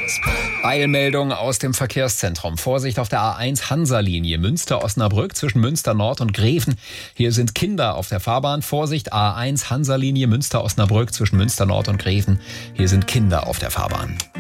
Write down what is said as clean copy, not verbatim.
Eilmeldung aus dem Verkehrszentrum. Vorsicht auf der A1 Hansa-Linie Münster-Osnabrück zwischen Münster Nord und Greven. Hier sind Kinder auf der Fahrbahn. Vorsicht, A1 Hansa-Linie Münster-Osnabrück zwischen Münster Nord und Greven. Hier sind Kinder auf der Fahrbahn.